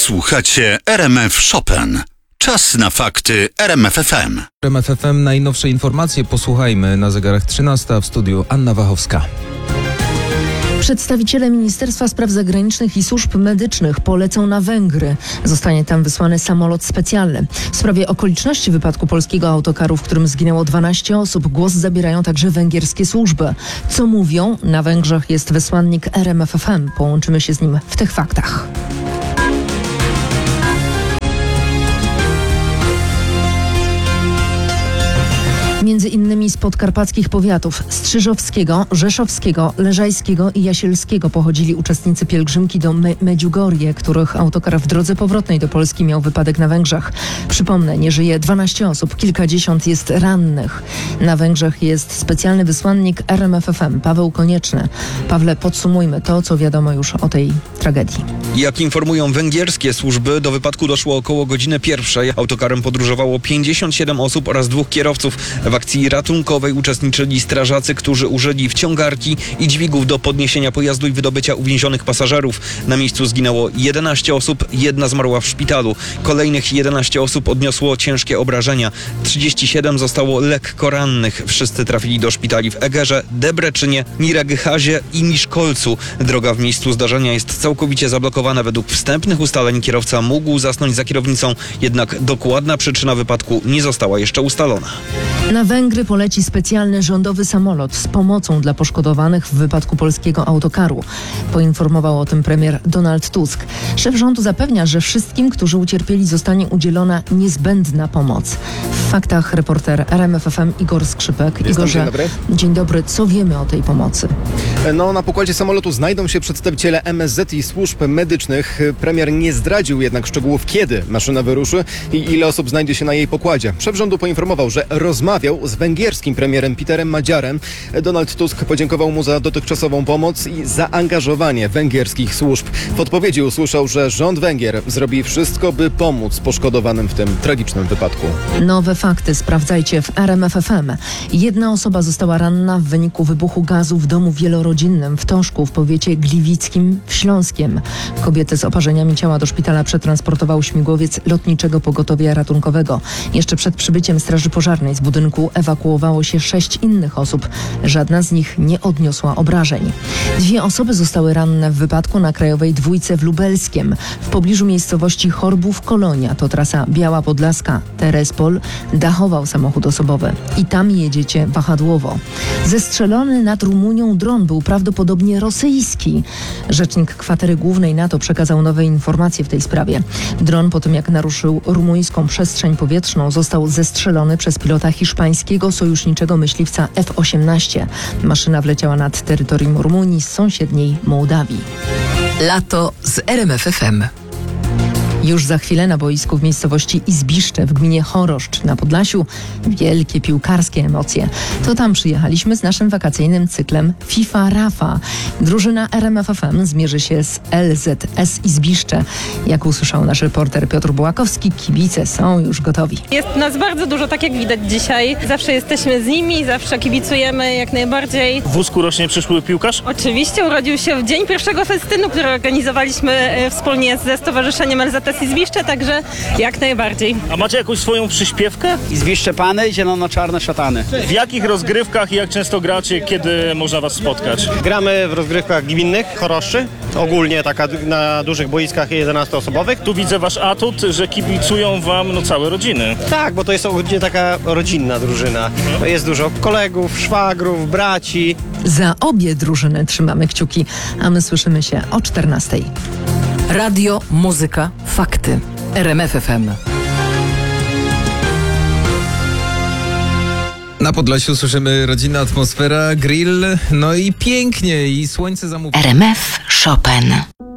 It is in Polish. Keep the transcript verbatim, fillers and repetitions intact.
Słuchacie R M F Chopin. Czas na fakty R M F F M. R M F F M, najnowsze informacje posłuchajmy. Na zegarach trzynasta, w studiu Anna Wachowska. Przedstawiciele Ministerstwa Spraw Zagranicznych i Służb Medycznych polecą na Węgry. Zostanie tam wysłany samolot specjalny. W sprawie okoliczności wypadku polskiego autokaru, w którym zginęło dwanaście osób, głos zabierają także węgierskie służby. Co mówią? Na Węgrzech jest wysłannik R M F F M. Połączymy się z nim w tych faktach. Między innymi z podkarpackich powiatów Strzyżowskiego, Rzeszowskiego, Leżajskiego i Jasielskiego pochodzili uczestnicy pielgrzymki do Me- Medjugorje, których autokar w drodze powrotnej do Polski miał wypadek na Węgrzech. Przypomnę, nie żyje dwanaście osób, kilkadziesiąt jest rannych. Na Węgrzech jest specjalny wysłannik R M F F M, Paweł Konieczny. Pawle, podsumujmy to, co wiadomo już o tej tragedii. Jak informują węgierskie służby, do wypadku doszło około godziny pierwszej. Autokarem podróżowało pięćdziesiąt siedem osób oraz dwóch kierowców. W akcji ratunkowej uczestniczyli strażacy, którzy użyli wciągarki i dźwigów do podniesienia pojazdu i wydobycia uwięzionych pasażerów. Na miejscu zginęło jedenaście osób, jedna zmarła w szpitalu. Kolejnych jedenaście osób odniosło ciężkie obrażenia. trzydzieści siedem zostało lekko rannych. Wszyscy trafili do szpitali w Egerze, Debreczynie, Niragyhazie i Miszkolcu. Droga w miejscu zdarzenia jest całkowicie zablokowana. Według wstępnych ustaleń kierowca mógł zasnąć za kierownicą, jednak dokładna przyczyna wypadku nie została jeszcze ustalona. Na Węgry poleci specjalny rządowy samolot z pomocą dla poszkodowanych w wypadku polskiego autokaru. Poinformował o tym premier Donald Tusk. Szef rządu zapewnia, że wszystkim, którzy ucierpieli, zostanie udzielona niezbędna pomoc. W faktach reporter R M F F M Igor Skrzypek. Jestem, Igorze, dzień dobry. Dzień dobry. Co wiemy o tej pomocy? No, na pokładzie samolotu znajdą się przedstawiciele M S Z i służb medycznych. Premier nie zdradził jednak szczegółów, kiedy maszyna wyruszy i ile osób znajdzie się na jej pokładzie. Szef rządu poinformował, że rozmawiał z węgierskim premierem Peterem Madziarem. Donald Tusk podziękował mu za dotychczasową pomoc i zaangażowanie węgierskich służb. W odpowiedzi usłyszał, że rząd Węgier zrobi wszystko, by pomóc poszkodowanym w tym tragicznym wypadku. Nowe fakty sprawdzajcie w R M F F M. Jedna osoba została ranna w wyniku wybuchu gazu w domu wielorodzinnym w Toszku w powiecie gliwickim w Śląskiem. Kobietę z oparzeniami ciała do szpitala przetransportował śmigłowiec Lotniczego Pogotowia Ratunkowego. Jeszcze przed przybyciem straży pożarnej z budynku ewakuowało się sześć innych osób. Żadna z nich nie odniosła obrażeń. Dwie osoby zostały ranne w wypadku na Krajowej Dwójce w Lubelskiem. W pobliżu miejscowości Chorbów-Kolonia, to trasa Biała Podlaska. Terespol dachował samochód osobowy. I tam jedziecie wahadłowo. Zestrzelony nad Rumunią dron był prawdopodobnie rosyjski. Rzecznik Kwatery Głównej NATO przekazał nowe informacje w tej sprawie. Dron po tym, jak naruszył rumuńską przestrzeń powietrzną, został zestrzelony przez pilota hiszpańskiego sojuszniczego myśliwca F osiemnaście. Maszyna wleciała nad terytorium Rumunii z sąsiedniej Mołdawii. Lato z R M F F M. Już za chwilę na boisku w miejscowości Izbiszcze w gminie Choroszcz na Podlasiu wielkie piłkarskie emocje. To tam przyjechaliśmy z naszym wakacyjnym cyklem FIFA Rafa. Drużyna R M F F M zmierzy się z L Z S Izbiszcze. Jak usłyszał nasz reporter Piotr Bułakowski, kibice są już gotowi. Jest nas bardzo dużo, tak jak widać dzisiaj. Zawsze jesteśmy z nimi, zawsze kibicujemy jak najbardziej. W wózku rośnie przyszły piłkarz? Oczywiście urodził się w dzień pierwszego festynu, który organizowaliśmy e, wspólnie ze Stowarzyszeniem L Z S Izbiszcze, także jak najbardziej. A macie jakąś swoją przyśpiewkę? Izbiszcze pany, zielono-czarne szatany. W jakich rozgrywkach i jak często gracie, kiedy można was spotkać? Gramy w rozgrywkach gminnych, choroszczy, ogólnie taka na dużych boiskach jedenastoosobowych. Tu widzę wasz atut, że kibicują wam no całe rodziny. Tak, bo to jest ogólnie taka rodzinna drużyna. Jest dużo kolegów, szwagrów, braci. Za obie drużyny trzymamy kciuki, a my słyszymy się o czternastej. Radio, muzyka, fakty. R M F F M. Na Podlasiu słyszymy rodzinna atmosfera, grill, no i pięknie, i słońce zamówi. R M F Chopin.